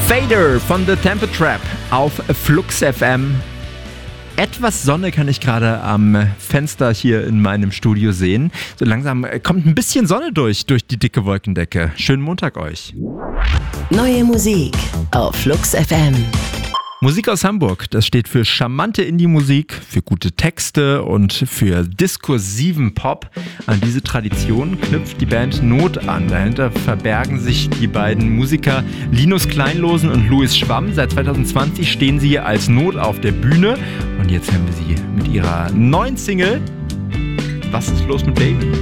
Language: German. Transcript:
Fader von The Temper Trap auf Flux FM. Etwas Sonne kann ich gerade am Fenster hier in meinem Studio sehen. So langsam kommt ein bisschen Sonne durch die dicke Wolkendecke. Schönen Montag euch. Neue Musik auf Flux FM. Musik aus Hamburg, das steht für charmante Indie-Musik, für gute Texte und für diskursiven Pop. An diese Tradition knüpft die Band Not an. Dahinter verbergen sich die beiden Musiker Linus Kleinlosen und Louis Schwamm. Seit 2020 stehen sie als Not auf der Bühne. Und jetzt hören wir sie mit ihrer neuen Single. Was ist los mit Baby?